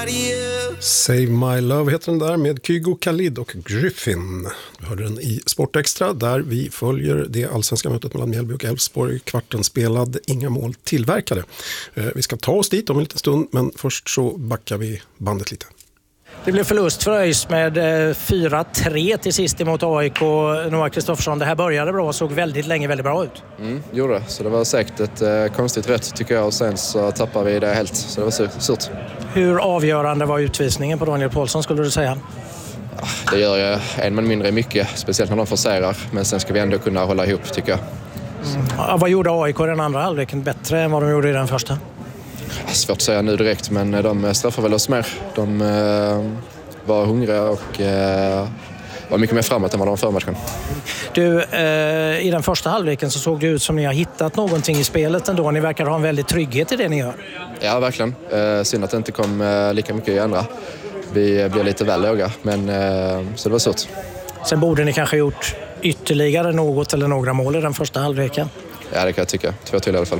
Save My Love heter den där med Kygo Khalid och Griffin. Du hörde den i Sportextra där vi följer det allsvenska mötet mellan Mjällby och Elfsborg. Kvarten spelad, inga mål tillverkade. Vi ska ta oss dit om en liten stund, men först så backar vi bandet lite. Det blev förlust för ÖIS med 4-3 till sist emot AIK. Noah Kristoffersson, det här började bra och såg väldigt bra ut. Gjorde det. Så det var säkert ett konstigt rätt tycker jag, och sen så tappade vi det helt. Så det var surt. Hur avgörande var utvisningen på Daniel Paulsson skulle du säga? Det gör ju en man mindre mycket, speciellt när de forcerar. Men sen ska vi ändå kunna hålla ihop tycker jag. Vad gjorde AIK i den andra halvleken bättre än vad de gjorde i den första? Svårt att säga nu direkt, men de straffar väl oss mer. De var hungriga och var mycket mer framåt än vad de var förra matchen. Du, i den första halvleken så såg det ut som ni har hittat någonting i spelet ändå. Ni verkar ha en väldigt trygghet i det ni gör. Ja, verkligen. Synd att det inte kom lika mycket i andra. Vi blev lite väl låga, men så det var surt. Sen borde ni kanske gjort ytterligare något eller några mål i den första halvleken. Ja, det kan jag tycka. 2 till i alla fall.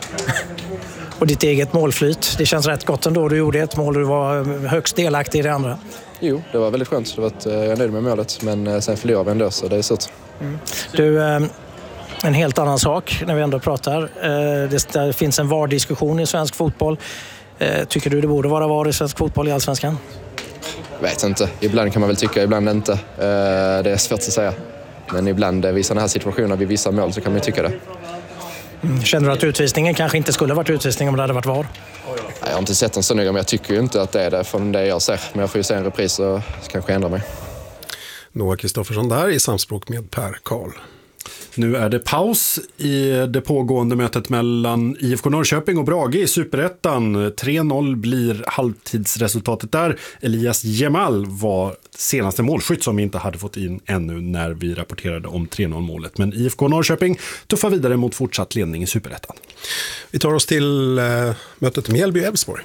Och ditt eget målflyt, det känns rätt gott ändå. Du gjorde ett mål, du var högst delaktig i det andra. Jo, det var väldigt skönt. Jag är nöjd med målet, men sen förlorade vi ändå, så det är surt. Du, en helt annan sak när vi ändå pratar. Det finns en VAR-diskussion i svensk fotboll. Tycker du det borde vara VAR i svensk fotboll i Allsvenskan? Vet inte. Ibland kan man väl tycka, ibland inte. Det är svårt att säga. Men ibland vid sådana här situationer, vid vissa mål, så kan man ju tycka det. Känner du att utvisningen kanske inte skulle varit utvisning om det hade varit VAR? Jag har inte sett den så noga, men jag tycker ju inte att det är det från det jag ser. Men jag får ju se en repris och kanske ändra mig. Noah Kristoffersson där i samspråk med Per Karl. Nu är det paus i det pågående mötet mellan IFK Norrköping och Brage i Superettan. 3-0 blir halvtidsresultatet där. Elias Jemal var senaste målskytt som vi inte hade fått in ännu när vi rapporterade om 3-0-målet. Men IFK Norrköping tuffar vidare mot fortsatt ledning i Superettan. Vi tar oss till mötet Mjällby-Elfsborg.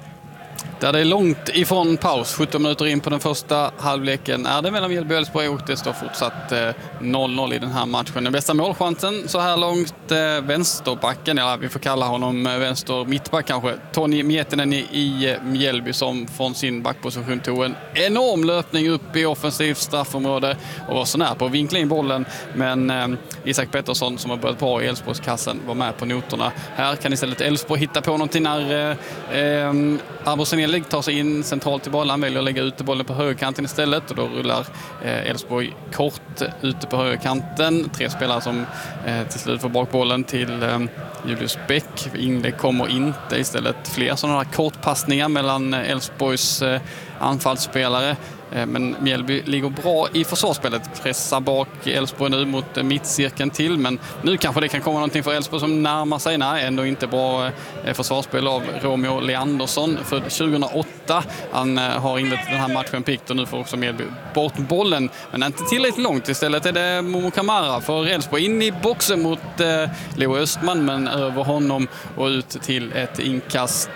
Där det är långt ifrån paus, 17 minuter in på den första halvleken är det mellan Mjällby och Elfsborg och det står fortsatt 0-0 i den här matchen. Den bästa målchansen så här långt vänsterbacken, eller vi får kalla honom vänster mittback kanske, Toni Miettinen i Mjällby som från sin backposition tog en enorm löpning upp i offensivt straffområde och var så nära på att vinkla in bollen, men Isak Pettersson som har börjat bra i Elfsborgskassen var med på noterna. Här kan istället Elfsborg hitta på någonting när Arborsson tar sig in centralt i bollen. Han väljer att lägga ut bollen på högerkanten istället och då rullar Elfsborg kort ute på högerkanten. 3 spelare som till slut får bakbollen till Julius Bäck. Inlägg kommer inte, istället fler sådana här kortpassningar mellan Elfsborgs anfallsspelare. Men Mjällby ligger bra i försvarsspelet. Pressar bak Elfsborg nu mot mittcirkeln till. Men nu kanske det kan komma någonting för Elfsborg som närmar sig. Nej, ändå inte bra försvarsspel av Romeo Leandersson för 2008. Han har inlett den här matchen pikt och nu får också Mjällby bort bollen. Men inte tillräckligt långt. Istället är det Momo Kamara för Elfsborg in i boxen mot Leo Östman. Men över honom och ut till ett inkast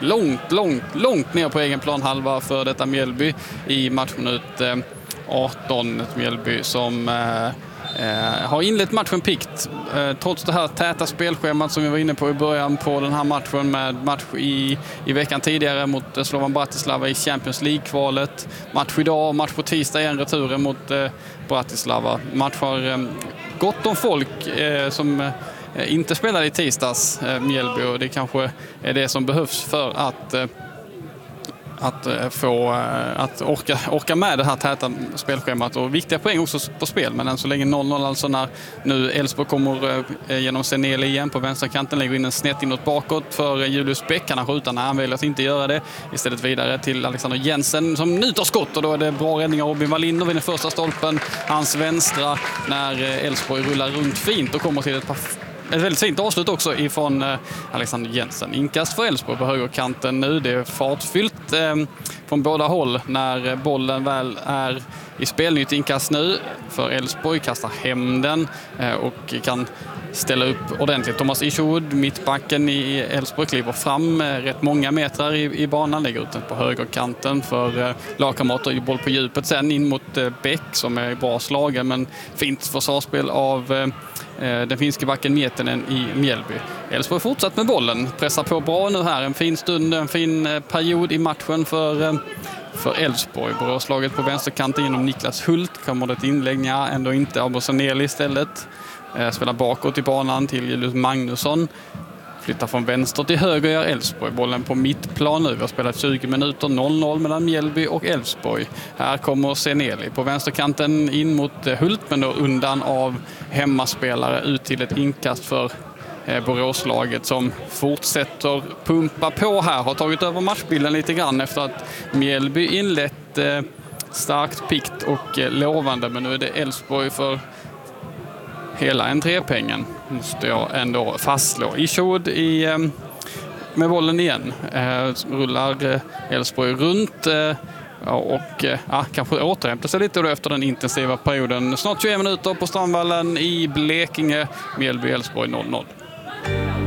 långt ner på egen plan halva för detta Mjällby i matchminut 18. Ett Mjällby som har inlett matchen pikt trots det här täta spelschemat som vi var inne på i början på den här matchen, med match i veckan tidigare mot Slovan Bratislava i Champions League-kvalet, match idag, match på tisdag igen, returen mot Bratislava. Matchar gott om folk som inte spelade i tisdags, Mjällby, och det kanske är det som behövs för att orka med det här täta spelschemat och viktiga poäng också på spel. Men än så länge 0-0, alltså när nu Elfsborg kommer genom Seneli igen på vänsterkanten, lägger in en snett inåt bakåt för Julius Bäck. Han har skjutit när han väljer att inte göra det. Istället vidare till Alexander Jensen som nytar skott, och då är det bra räddning av Robin Wallinder vid den första stolpen. Hans vänstra när Elfsborg rullar runt fint och kommer till ett väldigt fint avslut också ifrån Alexander Jensen. Inkast för Elfsborg på högerkanten nu. Det är fartfyllt från båda håll när bollen väl är i spel. Nytt inkast nu för Elfsborg. Kastar hem den och kan ställa upp ordentligt. Thomas Isherwood, mittbacken i Elfsborg, kliver fram rätt många meter i banan. Lägger ut den på högerkanten för lagkamrater. Boll på djupet sen in mot Bäck som är bra slagen, men fint försvarsspel av den finske backen Miettinen i Mjällby. Elfsborg fortsatt med bollen, pressar på bra nu här. En fin stund, en fin period i matchen för Elfsborg. Boråslaget på vänsterkanten genom Niklas Hult. Kommer det ett inlägg? Ja, ändå inte. Abosoneli istället. Spelar bakåt i banan till Julius Magnusson. Flyttar från vänster till höger, gör Elfsborg. Bollen på mittplan nu. Vi har spelat 20 minuter, 0-0 mellan Mjällby och Elfsborg. Här kommer Seneli på vänsterkanten in mot Hult, men då undan av hemmaspelare ut till ett inkast för Boråslaget som fortsätter pumpa på här. Har tagit över matchbilden lite grann efter att Mjällby inlett starkt pikt och lovande, men nu är det Elfsborg för hela entrépengen, måste jag ändå fastslå. Ishoud med bollen igen. Rullar Elfsborg runt och kanske återhämtar sig lite då efter den intensiva perioden. Snart 21 minuter på Strandvallen i Blekinge. Mjällby Elfsborg 0-0.